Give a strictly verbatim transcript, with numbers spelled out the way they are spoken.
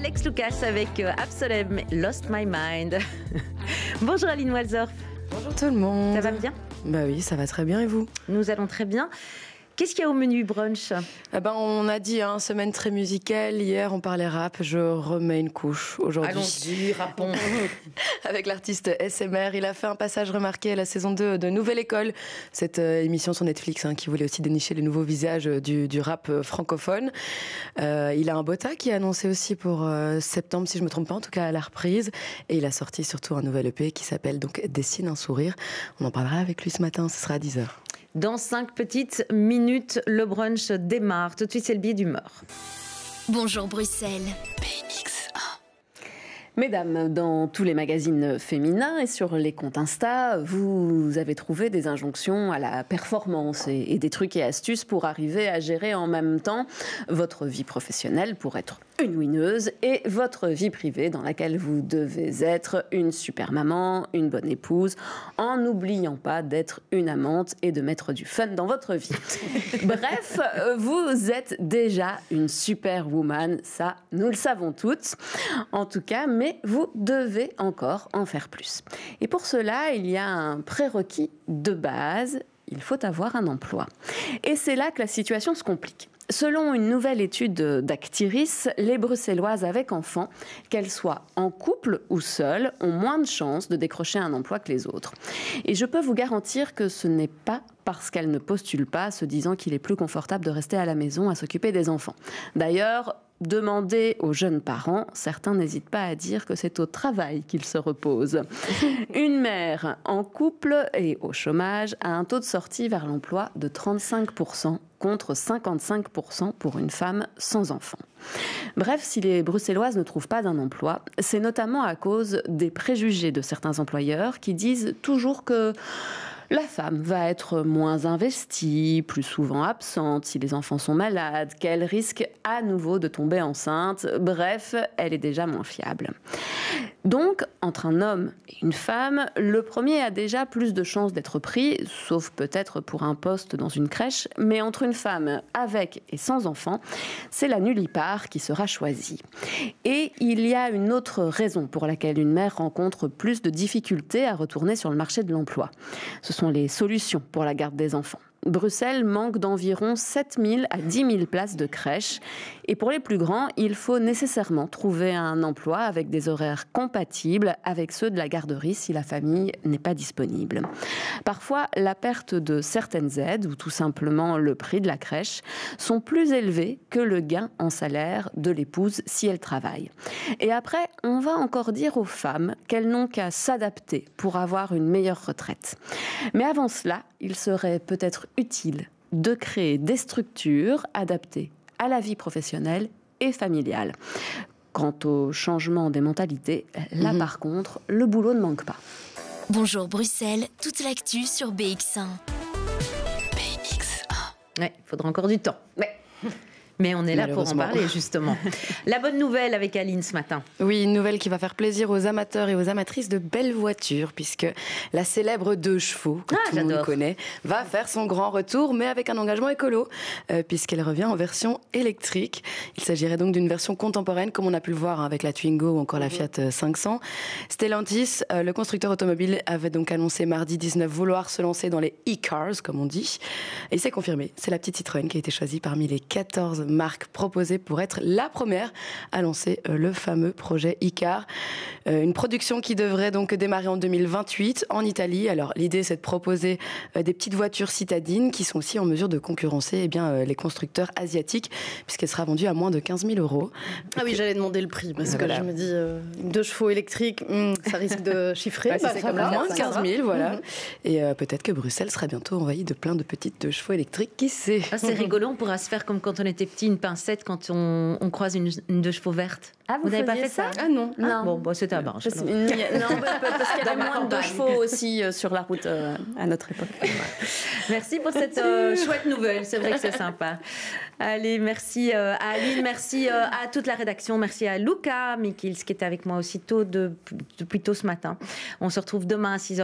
Alex Lucas avec Absolem, Lost My Mind. Bonjour Aline Walsdorf. Bonjour tout le monde. Ça va bien ? Bah oui, ça va très bien et vous ? Nous allons très bien. Qu'est-ce qu'il y a au menu brunch ? Eh ben, on a dit, hein, semaine très musicale. Hier, on parlait rap. Je remets une couche aujourd'hui. Allons-y, rappons. Avec l'artiste S M R, il a fait un passage remarqué à la saison deux de Nouvelle École. Cette euh, émission sur Netflix hein, qui voulait aussi dénicher les nouveaux visages du, du rap euh, francophone. Euh, il a un botta qui est annoncé aussi pour euh, septembre, si je me trompe pas, en tout cas à la reprise. Et il a sorti surtout un nouvel E P qui s'appelle donc Dessine un sourire. On en parlera avec lui ce matin, ce sera à dix heures. Dans cinq petites minutes, le brunch démarre. Tout de suite, c'est le billet d'humeur. Bonjour Bruxelles. B X un. Mesdames, dans tous les magazines féminins et sur les comptes Insta, vous avez trouvé des injonctions à la performance et, et des trucs et astuces pour arriver à gérer en même temps votre vie professionnelle pour être une winneuse et votre vie privée dans laquelle vous devez être une super maman, une bonne épouse, en n'oubliant pas d'être une amante et de mettre du fun dans votre vie. Bref, vous êtes déjà une super woman, ça nous le savons toutes, en tout cas, mais vous devez encore en faire plus. Et pour cela, il y a un prérequis de base, il faut avoir un emploi. Et c'est là que la situation se complique. Selon une nouvelle étude d'Actiris, les Bruxelloises avec enfants, qu'elles soient en couple ou seules, ont moins de chances de décrocher un emploi que les autres. Et je peux vous garantir que ce n'est pas parce qu'elles ne postulent pas, se disant qu'il est plus confortable de rester à la maison à s'occuper des enfants. D'ailleurs, demandez aux jeunes parents, certains n'hésitent pas à dire que c'est au travail qu'ils se reposent. Une mère en couple et au chômage a un taux de sortie vers l'emploi de trente-cinq pour cent contre cinquante-cinq pour cent pour une femme sans enfant. Bref, si les Bruxelloises ne trouvent pas d'un emploi, c'est notamment à cause des préjugés de certains employeurs qui disent toujours que la femme va être moins investie, plus souvent absente si les enfants sont malades, qu'elle risque à nouveau de tomber enceinte. Bref, elle est déjà moins fiable. Donc, entre un homme et une femme, le premier a déjà plus de chances d'être pris, sauf peut-être pour un poste dans une crèche, mais entre une femme avec et sans enfant, c'est la nullipare qui sera choisie. Et il y a une autre raison pour laquelle une mère rencontre plus de difficultés à retourner sur le marché de l'emploi. Ce sont les solutions pour la garde des enfants. Bruxelles manque d'environ sept mille à dix mille places de crèche. Et pour les plus grands, il faut nécessairement trouver un emploi avec des horaires compatibles avec ceux de la garderie si la famille n'est pas disponible. Parfois, la perte de certaines aides ou tout simplement le prix de la crèche sont plus élevés que le gain en salaire de l'épouse si elle travaille. Et après, on va encore dire aux femmes qu'elles n'ont qu'à s'adapter pour avoir une meilleure retraite. Mais avant cela, il serait peut-être utile de créer des structures adaptées à la vie professionnelle et familiale. Quant au changement des mentalités, là mmh. par contre, le boulot ne manque pas. Bonjour Bruxelles, toute l'actu sur B X un. B X un. Ouais, il faudra encore du temps. Ouais. Mais on est là pour en parler, justement. La bonne nouvelle avec Aline ce matin. Oui, une nouvelle qui va faire plaisir aux amateurs et aux amatrices de belles voitures, puisque la célèbre deux chevaux, que ah, tout j'adore. le monde connaît, va faire son grand retour, mais avec un engagement écolo, euh, puisqu'elle revient en version électrique. Il s'agirait donc d'une version contemporaine, comme on a pu le voir hein, avec la Twingo ou encore la Fiat cinq cents. Stellantis, euh, le constructeur automobile, avait donc annoncé mardi dix-neuf vouloir se lancer dans les e-cars, comme on dit. Et c'est confirmé, c'est la petite Citroën qui a été choisie parmi les quatorze marque proposée pour être la première à lancer le fameux projet e-car. Une production qui devrait donc démarrer en deux mille vingt-huit en Italie. Alors l'idée c'est de proposer des petites voitures citadines qui sont aussi en mesure de concurrencer eh bien, les constructeurs asiatiques puisqu'elle sera vendue à moins de quinze mille euros. Ah oui, j'allais demander le prix parce voilà. que je me dis euh, deux chevaux électriques, hmm, ça risque de chiffrer. Ouais, bah, c'est comme là, moins de quinze mille, voilà. Mmh. Et euh, peut-être que Bruxelles sera bientôt envahie de plein de petites deux chevaux électriques, qui sait. Ah, c'est rigolo, on pourra se faire comme quand on était petit, une pincette quand on, on croise une, une deux chevaux verte. Ah, vous, vous n'avez pas fait ça, ça Ah non. non. Ah, bon, bah, c'était un barge. Non, parce qu'il y avait moins de deux chevaux aussi euh, sur la route euh, à notre époque. Merci pour cette euh, chouette nouvelle, c'est vrai que c'est sympa. Allez, merci euh, à Aline, merci euh, à toute la rédaction, merci à Luca Mikils qui était avec moi aussitôt de, depuis tôt ce matin. On se retrouve demain à six heures.